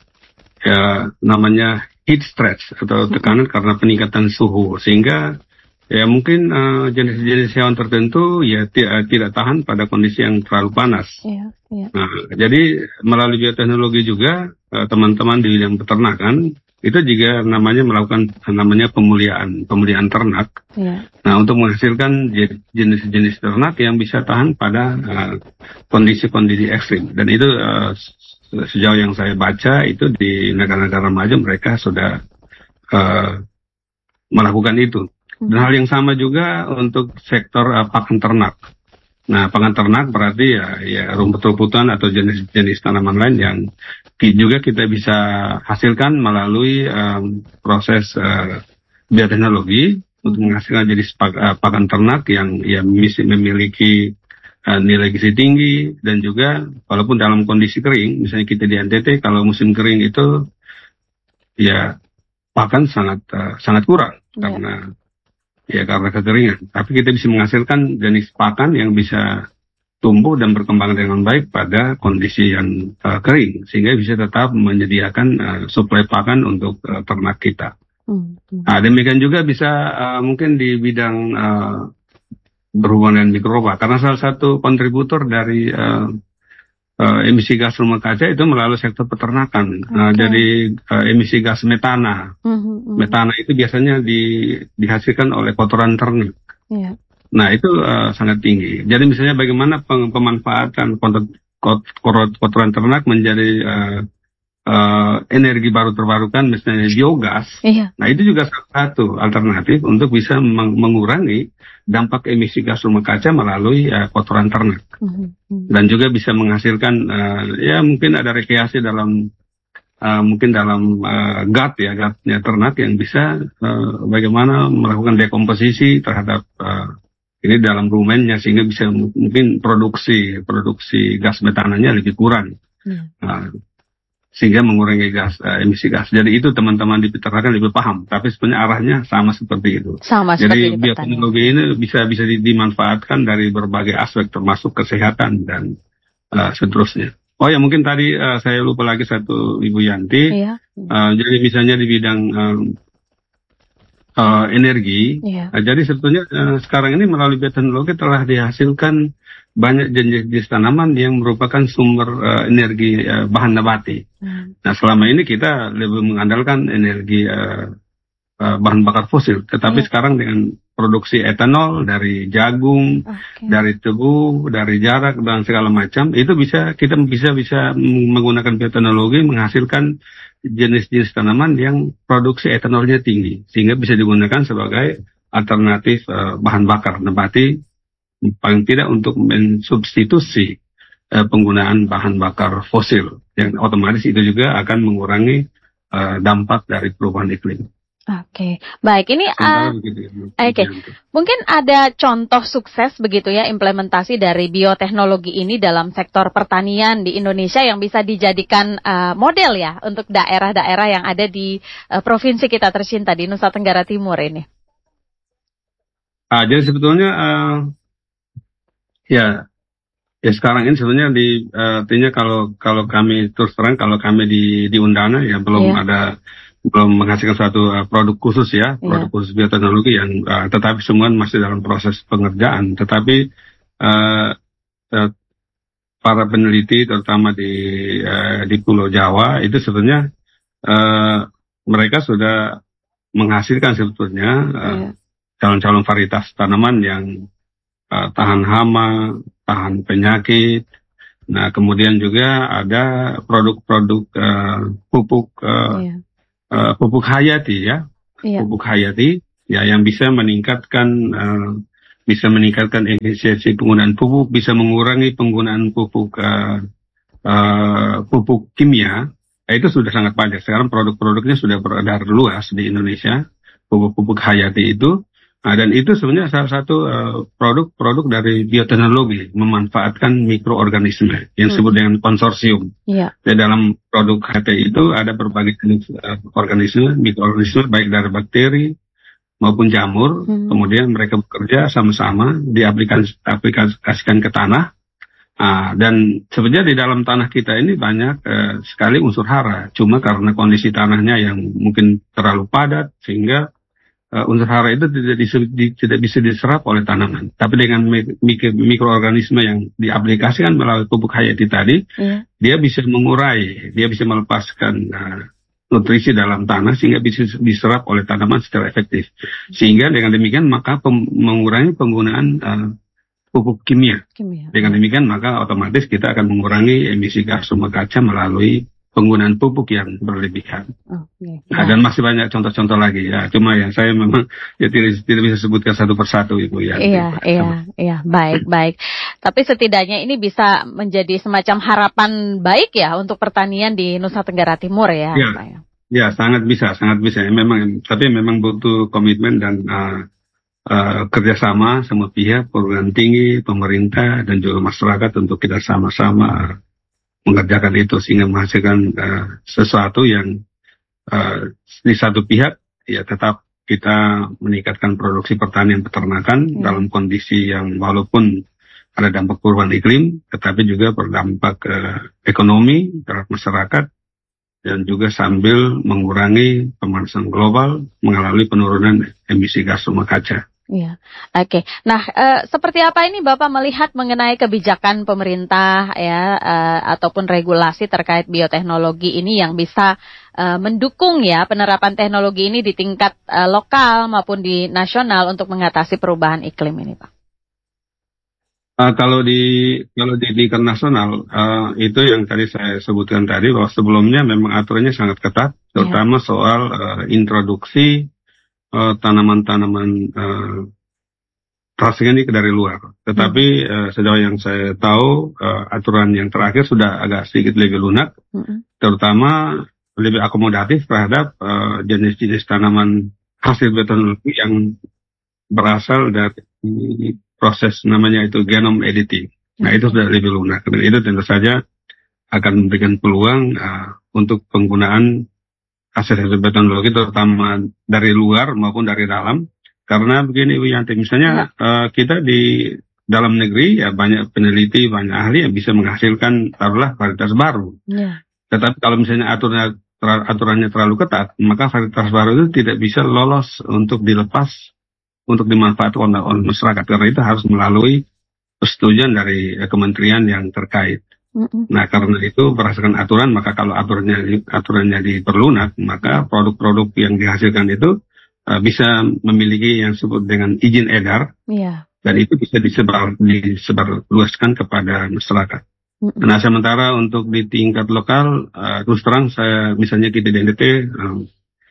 ya namanya heat stress atau tekanan hmm. karena peningkatan suhu, sehingga ya mungkin uh, jenis-jenis hewan tertentu ya t- uh, tidak tahan pada kondisi yang terlalu panas. Yeah, yeah. Nah, jadi melalui bioteknologi juga uh, teman-teman di bidang peternakan itu juga namanya melakukan namanya pemuliaan pemuliaan ternak. Yeah. Nah, untuk menghasilkan jenis-jenis ternak yang bisa tahan pada uh, kondisi-kondisi ekstrim. Dan itu uh, sejauh yang saya baca itu di negara-negara maju mereka sudah uh, melakukan itu. Dan hal yang sama juga untuk sektor uh, pakan ternak. Nah, pakan ternak berarti ya, ya rumput-rumputan atau jenis-jenis tanaman lain yang juga kita bisa hasilkan melalui um, proses uh, bioteknologi untuk menghasilkan jenis uh, pakan ternak yang ya memiliki uh, nilai gizi tinggi, dan juga walaupun dalam kondisi kering, misalnya kita di N T T kalau musim kering itu ya pakan sangat uh, sangat kurang yeah. karena Ya karena kekeringan, tapi kita bisa menghasilkan jenis pakan yang bisa tumbuh dan berkembang dengan baik pada kondisi yang uh, kering, sehingga bisa tetap menyediakan uh, suplai pakan untuk uh, ternak kita. Hmm. Nah, demikian juga bisa uh, mungkin di bidang uh, berhubungan dengan mikroba, karena salah satu kontributor dari uh, uh, emisi gas rumah kaca itu melalui sektor peternakan. Okay. Nah, jadi uh, emisi gas metana. Mm-hmm. Metana itu biasanya di, dihasilkan oleh kotoran ternak. Yeah. Nah, itu uh, sangat tinggi. Jadi misalnya bagaimana peng, pemanfaatan kotor, kotor, kotoran ternak menjadi uh, uh, energi baru terbarukan, misalnya biogas. Yeah. Nah, itu juga salah satu alternatif untuk bisa meng- mengurangi dampak emisi gas rumah kaca melalui uh, kotoran ternak. Mm-hmm. Dan juga bisa menghasilkan, uh, ya mungkin ada rekreasi dalam, uh, mungkin dalam uh, gut ya, gutnya ternak yang bisa uh, bagaimana melakukan dekomposisi terhadap uh, ini dalam rumennya, sehingga bisa m- mungkin produksi produksi gas metananya lebih kurang. Mm. Uh, sehingga mengurangi gas uh, emisi gas. Jadi itu teman-teman di peternakan lebih paham, tapi sebenarnya arahnya sama seperti itu. Sama Jadi seperti bioteknologi ini bisa bisa dimanfaatkan dari berbagai aspek, termasuk kesehatan dan uh, seterusnya. Oh ya, mungkin tadi uh, saya lupa lagi satu Ibu Yanti. Iya. Uh, jadi misalnya di bidang uh, uh, energi. Iya. Uh, jadi sebetulnya uh, sekarang ini melalui bioteknologi telah dihasilkan banyak jenis-jenis tanaman yang merupakan sumber uh, energi uh, bahan nabati. Hmm. Nah, selama ini kita lebih mengandalkan energi uh, uh, bahan bakar fosil, tetapi yeah. sekarang dengan produksi etanol dari jagung, okay. dari tebu, dari jarak dan segala macam, itu bisa kita bisa bisa menggunakan bioteknologi menghasilkan jenis-jenis tanaman yang produksi etanolnya tinggi, sehingga bisa digunakan sebagai alternatif uh, bahan bakar nabati, paling tidak untuk mensubstitusi uh, penggunaan bahan bakar fosil, yang otomatis itu juga akan mengurangi uh, dampak dari perubahan iklim. Oke, okay. Baik, ini uh, oke, okay. Mungkin ada contoh sukses begitu ya implementasi dari bioteknologi ini dalam sektor pertanian di Indonesia yang bisa dijadikan uh, model ya untuk daerah-daerah yang ada di uh, provinsi kita tercinta di Nusa Tenggara Timur ini. Ah, jadi sebetulnya uh, ya, ya sekarang ini sebenarnya di uh, artinya kalau kalau kami terus terang kalau kami di di Undana ya belum yeah. ada belum menghasilkan suatu uh, produk khusus ya, produk Iya. khusus bioteknologi yang uh, tetapi semua masih dalam proses pengerjaan. Tetapi uh, uh, para peneliti terutama di uh, di Pulau Jawa itu sebetulnya uh, mereka sudah menghasilkan sebetulnya uh, Iya. calon-calon varietas tanaman yang uh, tahan hama, tahan penyakit. Nah, kemudian juga ada produk-produk uh, pupuk uh, Iya. uh, pupuk hayati ya, Iya. pupuk hayati ya yang bisa meningkatkan uh, bisa meningkatkan efisiensi penggunaan pupuk, bisa mengurangi penggunaan pupuk uh, uh, pupuk kimia. Nah, itu sudah sangat banyak. Sekarang produk-produknya sudah beredar luas di Indonesia, pupuk-pupuk hayati itu. Nah, dan itu sebenarnya salah satu uh, produk-produk dari bioteknologi, memanfaatkan mikroorganisme yang disebut Hmm. dengan konsorsium. Iya. Di dalam produk H T itu ada berbagai jenis uh, organisme, mikroorganisme baik dari bakteri maupun jamur. Hmm. Kemudian mereka bekerja sama-sama diaplikasikan ke tanah. Ah, dan sebenarnya di dalam tanah kita ini banyak eh, sekali unsur hara. Cuma karena kondisi tanahnya yang mungkin terlalu padat sehingga eh, unsur hara itu tidak, dis- di- tidak bisa diserap oleh tanaman. Tapi dengan mi- mik- mikroorganisme yang diaplikasikan melalui pupuk hayati tadi, Iya. dia bisa mengurai, dia bisa melepaskan eh, nutrisi dalam tanah sehingga bisa diserap oleh tanaman secara efektif. Sehingga dengan demikian maka pem- mengurangi penggunaan eh, pupuk kimia. Kimia. Dengan demikian maka otomatis kita akan mengurangi emisi gas rumah kaca melalui penggunaan pupuk yang berlebihan. Oke. Nah, dan masih banyak contoh-contoh lagi ya. Cuma yang saya memang ya tidak, tidak bisa sebutkan satu persatu Ibu ya. Iya, iya, iya, baik, baik. Tapi setidaknya ini bisa menjadi semacam harapan baik ya untuk pertanian di Nusa Tenggara Timur ya. Iya. Pak ya? Ya, sangat bisa, sangat bisa. Memang, tapi memang butuh komitmen dan uh, uh, kerjasama semua pihak, perguruan tinggi, pemerintah, dan juga masyarakat untuk kita sama-sama mengerjakan itu sehingga menghasilkan uh, sesuatu yang uh, di satu pihak ya tetap kita meningkatkan produksi pertanian peternakan Hmm. dalam kondisi yang walaupun ada dampak perubahan iklim, tetapi juga berdampak uh, ekonomi terhadap masyarakat dan juga sambil mengurangi pemanasan global melalui penurunan emisi gas rumah kaca. Iya, oke. Nah, eh, seperti apa ini Bapak melihat mengenai kebijakan pemerintah ya eh, ataupun regulasi terkait bioteknologi ini yang bisa eh, mendukung ya penerapan teknologi ini di tingkat eh, lokal maupun di nasional untuk mengatasi perubahan iklim ini, Pak? Uh, kalau di kalau di tingkat nasional uh, itu yang tadi saya sebutkan tadi bahwa sebelumnya memang aturannya sangat ketat, terutama soal uh, introduksi uh, tanaman-tanaman uh, transgenik dari luar. Tetapi uh, sejauh yang saya tahu uh, aturan yang terakhir sudah agak sedikit lebih lunak, Mm-mm. terutama lebih akomodatif terhadap uh, jenis-jenis tanaman hasil bioteknologi yang berasal dari proses namanya itu genome editing. Nah, itu sudah lebih lunak. Dan itu tentu saja akan memberikan peluang uh, untuk penggunaan hasil-hasil bioteknologi terutama dari luar maupun dari dalam. Karena begini Bu Yanti, misalnya uh, kita di dalam negeri ya banyak peneliti, banyak ahli yang bisa menghasilkan taruhlah varietas baru. Yeah. Tetapi kalau misalnya aturannya, aturannya terlalu ketat, maka varietas baru itu tidak bisa lolos untuk dilepas untuk dimanfaatkan oleh, oleh masyarakat, karena itu harus melalui persetujuan dari eh, kementerian yang terkait. Mm-mm. Nah, karena itu berdasarkan aturan, maka kalau aturannya aturannya diperlunak, maka produk-produk yang dihasilkan itu uh, bisa memiliki yang disebut dengan izin edar, Yeah. dan itu bisa disebar disebarluaskan kepada masyarakat. Mm-mm. Nah, sementara untuk di tingkat lokal, uh, terus terang saya misalnya kita di N T T, uh,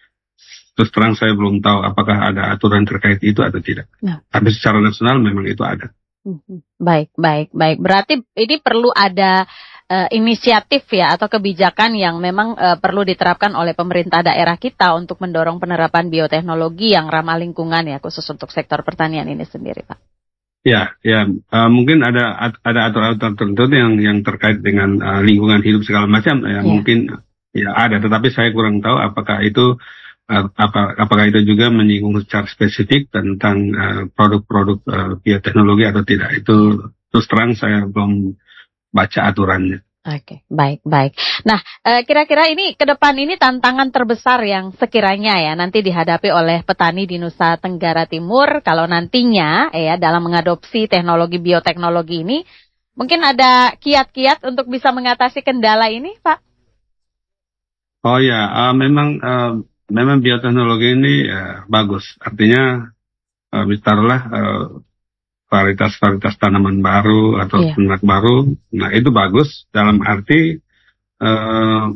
terus terang saya belum tahu apakah ada aturan terkait itu atau tidak. Nah. Tapi secara nasional memang itu ada. Baik, baik, baik. Berarti ini perlu ada uh, inisiatif ya atau kebijakan yang memang uh, perlu diterapkan oleh pemerintah daerah kita untuk mendorong penerapan bioteknologi yang ramah lingkungan ya, khusus untuk sektor pertanian ini sendiri, Pak. Ya, ya, uh, mungkin ada ada aturan-aturan tertentu yang yang terkait dengan uh, lingkungan hidup segala macam. Ya, Ya. mungkin ya ada, tetapi saya kurang tahu apakah itu Uh, apa, apakah itu juga menyinggung secara spesifik tentang uh, produk-produk uh, bioteknologi atau tidak. Itu terus terang saya belum baca aturannya. Oke, baik, baik. Nah, eh, kira-kira ini ke depan ini tantangan terbesar yang sekiranya ya nanti dihadapi oleh petani di Nusa Tenggara Timur kalau nantinya ya dalam mengadopsi teknologi bioteknologi ini, mungkin ada kiat-kiat untuk bisa mengatasi kendala ini, Pak? Oh ya, uh, memang uh, memang bioteknologi ini uh, bagus. Artinya, uh, taruhlah uh, varietas-varietas tanaman baru atau Iya. ternak baru. Nah, itu bagus dalam arti uh,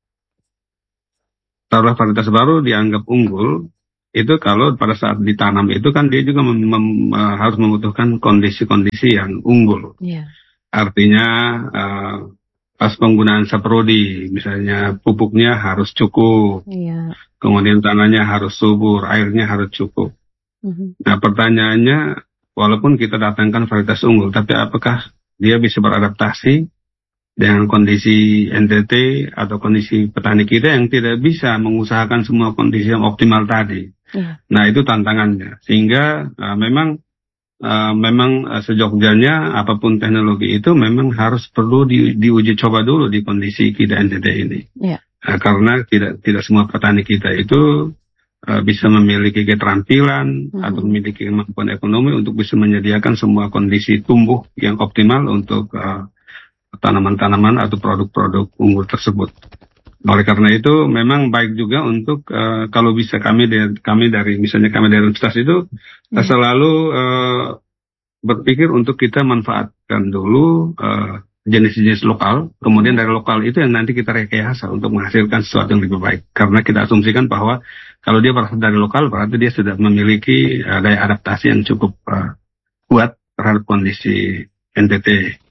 taruhlah varietas baru dianggap unggul. Itu kalau pada saat ditanam itu kan dia juga mem- mem- uh, harus membutuhkan kondisi-kondisi yang unggul. Iya. Artinya uh, pas penggunaan saprodi, misalnya pupuknya harus cukup, Iya. kemudian tanahnya harus subur, airnya harus cukup. Mhm. Nah, pertanyaannya, walaupun kita datangkan varietas unggul, tapi apakah dia bisa beradaptasi dengan kondisi N T T atau kondisi petani kita yang tidak bisa mengusahakan semua kondisi yang optimal tadi? Iya. Nah, itu tantangannya. Sehingga uh, memang Uh, memang uh, sejogjanya apapun teknologi itu memang harus perlu di, diuji coba dulu di kondisi kita N T T ini. Yeah. Uh, karena tidak tidak semua petani kita itu uh, bisa memiliki keterampilan mm-hmm. atau memiliki kemampuan ekonomi untuk bisa menyediakan semua kondisi tumbuh yang optimal untuk uh, tanaman-tanaman atau produk-produk unggul tersebut. Oleh karena itu memang baik juga untuk uh, kalau bisa kami dari, kami dari misalnya kami dari universitas itu hmm. selalu uh, berpikir untuk kita manfaatkan dulu uh, jenis-jenis lokal, kemudian dari lokal itu yang nanti kita rekayasa untuk menghasilkan sesuatu yang lebih baik. Karena kita asumsikan bahwa kalau dia berasal dari lokal berarti dia sudah memiliki uh, daya adaptasi yang cukup uh, kuat terhadap kondisi N T T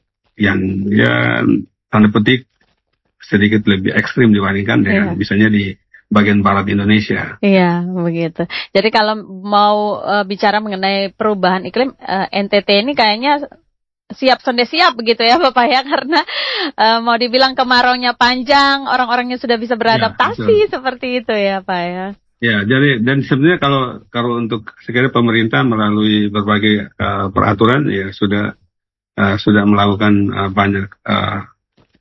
yang ya tanda petik sedikit lebih ekstrim dibandingkan dengan yeah. misalnya di bagian barat Indonesia. Iya, begitu. Jadi kalau mau uh, bicara mengenai perubahan iklim, uh, N T T ini kayaknya siap sonde siap begitu ya Bapak ya, karena uh, mau dibilang kemaraunya panjang, orang-orangnya sudah bisa beradaptasi ya, seperti itu ya Pak ya. Ya, jadi dan sebenarnya kalau kalau untuk sekiranya pemerintah melalui berbagai uh, peraturan ya sudah uh, sudah melakukan uh, banyak uh,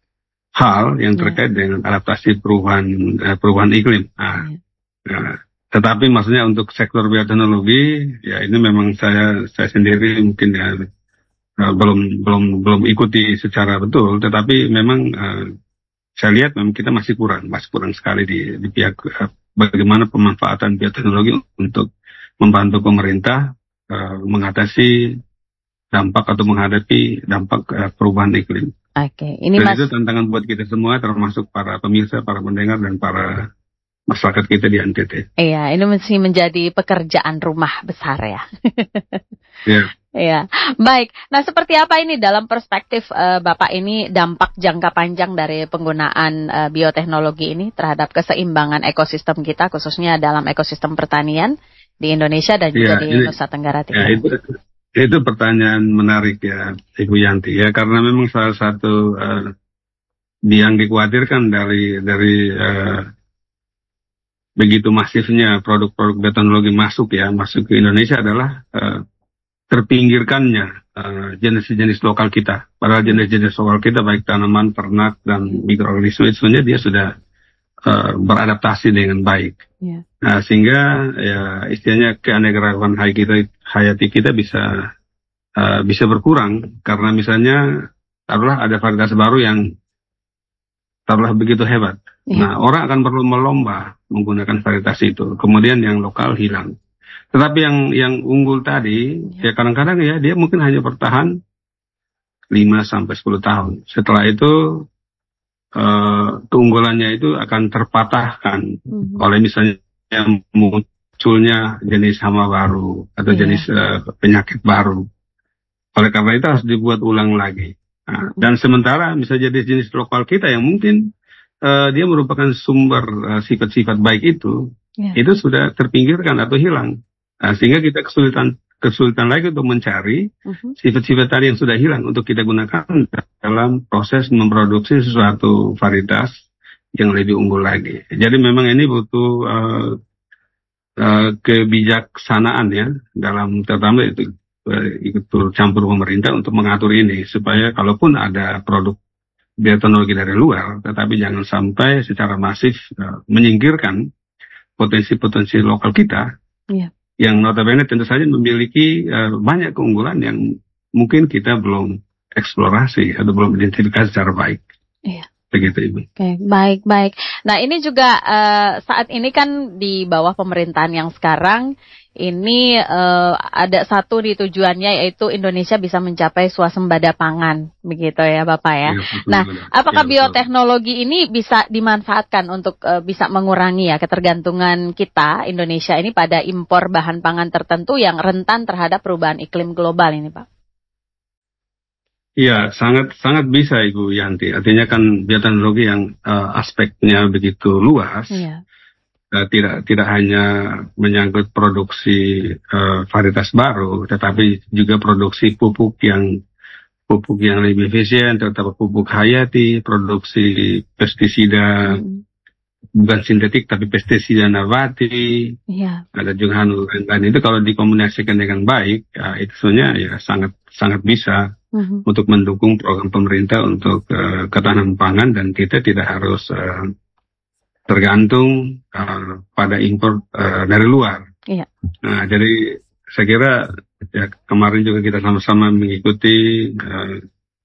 hal yang terkait yeah. dengan adaptasi perubahan eh, perubahan iklim. Nah, yeah. ya, tetapi maksudnya untuk sektor bioteknologi, ya ini memang saya saya sendiri mungkin ya uh, belum belum belum ikuti secara betul, tetapi memang uh, saya lihat memang kita masih kurang, masih kurang sekali di, di pihak uh, bagaimana pemanfaatan bioteknologi untuk membantu pemerintah uh, mengatasi dampak atau menghadapi dampak uh, perubahan iklim. Oke, ini dan Mas... itu tantangan buat kita semua, termasuk para pemirsa, para pendengar, dan para masyarakat kita di N T T. Iya, ini mesti menjadi pekerjaan rumah besar ya. Iya. Iya, baik. Nah, seperti apa ini dalam perspektif uh, Bapak ini dampak jangka panjang dari penggunaan uh, bioteknologi ini terhadap keseimbangan ekosistem kita, khususnya dalam ekosistem pertanian di Indonesia dan juga ya, di ini, Nusa Tenggara Timur? Ya, itu... Itu pertanyaan menarik ya, Ibu Yanti ya, karena memang salah satu uh, yang dikhawatirkan dari dari uh, begitu masifnya produk-produk bioteknologi masuk ya, masuk ke Indonesia adalah uh, terpinggirkannya uh, jenis-jenis lokal kita. Padahal jenis-jenis lokal kita baik tanaman, ternak dan mikroorganisme itu sebenarnya dia sudah uh, beradaptasi dengan baik. Yeah. Nah, sehingga ya istilahnya keanekaragaman hayati kita, hayati kita bisa uh, bisa berkurang karena misalnya taruhlah ada varietas baru yang taruhlah begitu hebat. Yeah. Nah, orang akan perlu melomba menggunakan varietas itu. Kemudian yang lokal hilang. Tetapi yang yang unggul tadi yeah. ya kadang-kadang ya dia mungkin hanya bertahan lima sampai sepuluh tahun. Setelah itu Uh, keunggulannya itu akan terpatahkan mm-hmm. oleh misalnya munculnya jenis hama baru atau yeah. jenis uh, penyakit baru. Oleh karena itu harus dibuat ulang lagi. Nah, mm-hmm. Dan sementara misalnya jenis-jenis lokal kita yang mungkin uh, dia merupakan sumber uh, sifat-sifat baik itu, yeah. itu sudah terpinggirkan atau hilang. Nah, sehingga kita kesulitan kesulitan lagi untuk mencari uh-huh. sifat-sifat tadi yang sudah hilang untuk kita gunakan dalam proses memproduksi sesuatu varietas yang lebih unggul lagi. Jadi memang ini butuh uh, uh, kebijaksanaan ya dalam terutama itu uh, ikut campur pemerintah untuk mengatur ini supaya kalaupun ada produk bioteknologi dari luar, tetapi jangan sampai secara masif uh, menyingkirkan potensi-potensi lokal kita, yeah. yang notabene tentu saja memiliki uh, banyak keunggulan yang mungkin kita belum eksplorasi atau belum identifikasi secara baik. Yeah. Begitu, Ibu. Oke, okay, baik, baik. Nah, ini juga uh, saat ini kan di bawah pemerintahan yang sekarang, ini uh, ada satu di tujuannya, yaitu Indonesia bisa mencapai swasembada pangan, begitu ya Bapak ya. Ya betul, nah, betul. Apakah ya, bioteknologi betul. ini bisa dimanfaatkan untuk uh, bisa mengurangi ya ketergantungan kita Indonesia ini pada impor bahan pangan tertentu yang rentan terhadap perubahan iklim global ini, Pak? Iya, sangat sangat bisa Ibu Yanti. Artinya kan bioteknologi yang uh, aspeknya begitu luas. Iya. Uh, tidak tidak hanya menyangkut produksi uh, varietas baru, tetapi juga produksi pupuk yang pupuk yang lebih efisien, terutama pupuk hayati, produksi pestisida hmm. bukan sintetik tapi pestisida nabati. Iya. Ada juga lain-lain itu kalau dikomunikasikan dengan baik, ya, itu sebenarnya ya sangat sangat bisa. Uh-huh. Untuk mendukung program pemerintah untuk uh, ketahanan pangan, dan kita tidak harus uh, tergantung uh, pada impor uh, dari luar. Iya. Nah, jadi saya kira ya kemarin juga kita sama-sama mengikuti uh,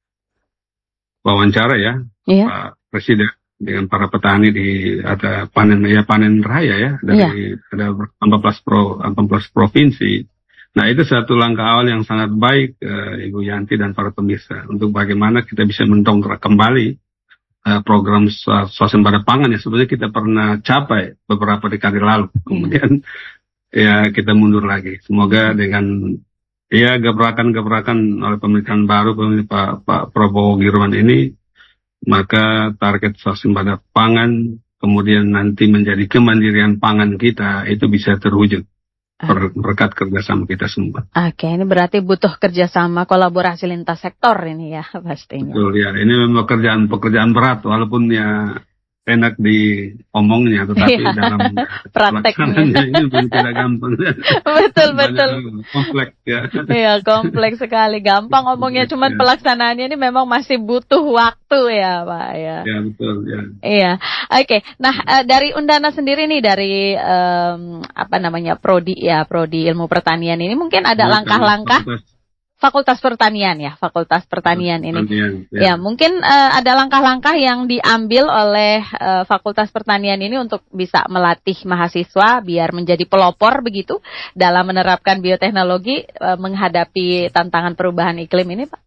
wawancara ya, iya. Pak Presiden dengan para petani di ada panen ya panen raya ya dari iya. ada empat belas pro empat belas provinsi. Nah, itu satu langkah awal yang sangat baik, uh, Ibu Yanti dan para pemirsa, untuk bagaimana kita bisa mendongkrak kembali uh, program swasembada pangan yang sebenarnya kita pernah capai beberapa dekade lalu. Kemudian ya kita mundur lagi. Semoga dengan ya gebrakan-gebrakan oleh pemerintahan baru, Pak, Pak Prabowo Girwan ini, maka target swasembada pangan, kemudian nanti menjadi kemandirian pangan kita, itu bisa terwujud. Berkat kerjasama kita semua. Oke, ini berarti butuh kerjasama kolaborasi lintas sektor ini ya pastinya. Betul ya, ini memang pekerjaan-pekerjaan berat walaupun ya enak diomongnya, tetapi yeah. dalam prakteknya ini belum tidak gampang. Betul betul. Kompleks ya. Iya kompleks sekali. Gampang omongnya, cuman ya. Pelaksanaannya ini memang masih butuh waktu ya Pak ya. Ya betul ya. Iya. Oke. Okay. Nah dari Undana sendiri nih, dari um, apa namanya prodi ya prodi ilmu pertanian ini mungkin ada langkah-langkah. Fakultas Pertanian ya, Fakultas Pertanian ini. Pertanian, ya. ya, mungkin uh, ada langkah-langkah yang diambil oleh uh, Fakultas Pertanian ini untuk bisa melatih mahasiswa biar menjadi pelopor begitu dalam menerapkan bioteknologi uh, menghadapi tantangan perubahan iklim ini, Pak.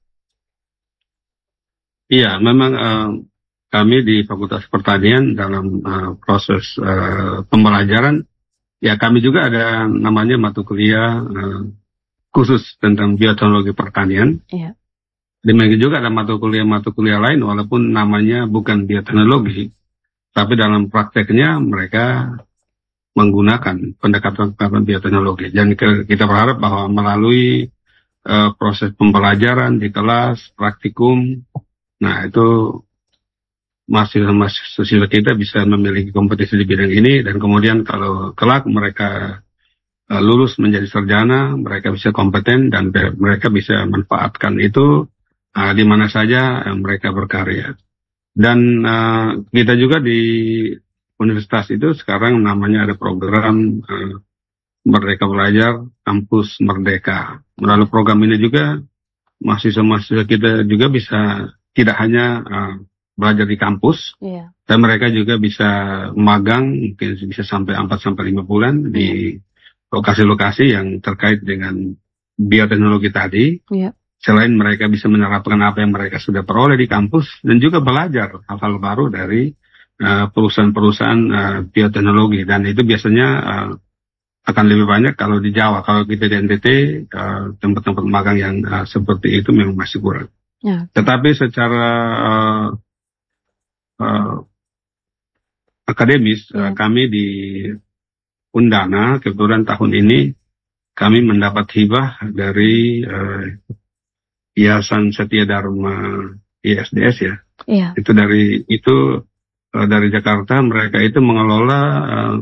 Iya, memang uh, kami di Fakultas Pertanian dalam uh, proses uh, pembelajaran, ya kami juga ada namanya mata kuliah uh, khusus tentang bioteknologi pertanian. Iya. Demikian juga ada mata kuliah-mata kuliah lain walaupun namanya bukan bioteknologi, tapi dalam prakteknya mereka menggunakan pendekatan-pendekatan bioteknologi. Dan kita berharap bahwa melalui uh, proses pembelajaran di kelas, praktikum, nah itu mahasiswa kita bisa memiliki kompetisi di bidang ini, dan kemudian kalau kelak mereka lulus menjadi sarjana, mereka bisa kompeten dan mereka bisa manfaatkan itu uh, di mana saja uh, mereka berkarya. Dan uh, kita juga di universitas itu sekarang namanya ada program uh, Merdeka Belajar, Kampus Merdeka. Melalui program ini juga mahasiswa-mahasiswa kita juga bisa tidak hanya uh, belajar di kampus, yeah. dan mereka juga bisa magang, mungkin bisa sampai empat sampai lima bulan di lokasi-lokasi yang terkait dengan bioteknologi tadi, ya. Selain mereka bisa menerapkan apa yang mereka sudah peroleh di kampus, dan juga belajar hal-hal baru dari uh, perusahaan-perusahaan uh, bioteknologi, dan itu biasanya uh, akan lebih banyak kalau di Jawa. Kalau kita di N T T, uh, tempat-tempat magang yang uh, seperti itu memang masih kurang. Ya. Tetapi secara uh, uh, akademis, ya. uh, kami di Undana, kebetulan tahun ini kami mendapat hibah dari uh, Yayasan Setia Dharma I S D S ya. Iya. Itu dari itu uh, dari Jakarta, mereka itu mengelola uh,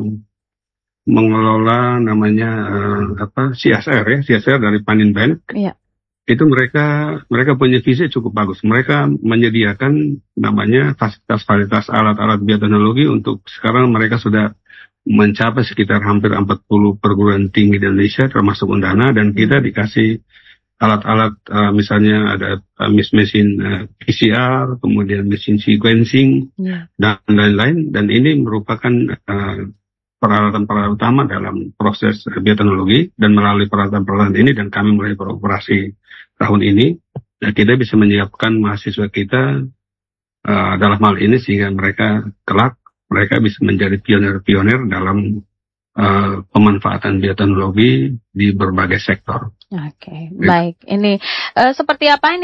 mengelola namanya uh, apa C S R ya, C S R dari Panin Bank. Iya. itu mereka mereka punya visi cukup bagus. Mereka menyediakan namanya fasilitas-fasilitas alat-alat bioteknologi untuk sekarang mereka sudah mencapai sekitar hampir empat puluh perguruan tinggi di Indonesia termasuk Undana, dan kita dikasih alat-alat uh, misalnya ada uh, mesin uh, P C R, kemudian mesin sequencing yeah. dan lain-lain, dan ini merupakan uh, peralatan-peralatan utama dalam proses bioteknologi, dan melalui peralatan-peralatan ini dan kami mulai beroperasi tahun ini, nah, kita bisa menyiapkan mahasiswa kita uh, dalam hal ini sehingga mereka kelak mereka bisa menjadi pionir-pionir dalam Uh, pemanfaatan bioteknologi di berbagai sektor. Oke, okay, baik. Ini uh, seperti apa ini